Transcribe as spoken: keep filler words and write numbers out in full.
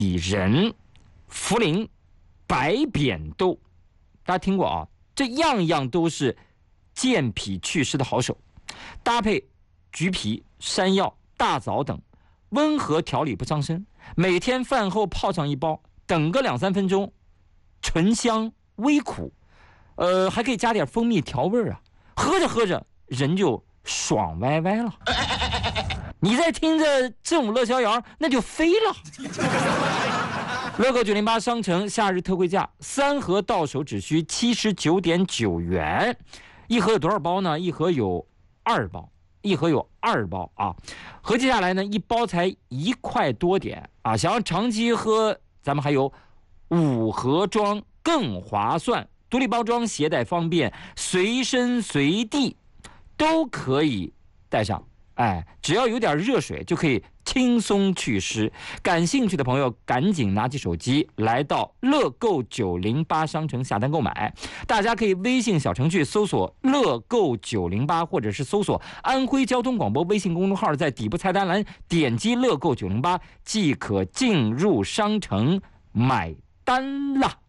薏仁、茯苓、白扁豆，大家听过啊？这样样都是健脾祛湿的好手。搭配橘皮、山药、大枣等，温和调理不伤身。每天饭后泡上一包，等个两三分钟，醇香微苦，呃，还可以加点蜂蜜调味啊。喝着喝着，人就爽歪歪了。你再听着这种乐逍遥，那就飞了。乐购九零八商城夏日特惠价，三盒到手只需七十九点九元。一盒有多少包呢？一盒有二包，一盒有二包啊，合计下来呢，一包才一块多点啊。想要长期喝，咱们还有五盒装更划算，独立包装，携带方便，随身随地都可以带上。哎，只要有点热水就可以轻松祛湿。感兴趣的朋友赶紧拿起手机来到乐购九零八商城下单购买。大家可以微信小程序搜索乐购九零八，或者是搜索安徽交通广播微信公众号，在底部菜单栏点击乐购九零八即可进入商城买单了。